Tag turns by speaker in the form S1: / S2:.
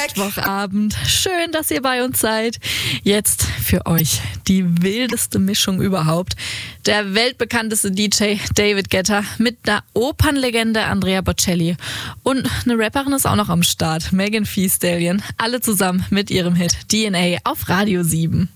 S1: Mittwochabend. Schön, dass ihr bei uns seid. Jetzt für euch die wildeste Mischung überhaupt. Der weltbekannteste DJ David Guetta mit einer Opernlegende Andrea Bocelli. Und eine Rapperin ist auch noch am Start, Megan Thee Stallion. Alle zusammen mit ihrem Hit DNA auf Radio 7.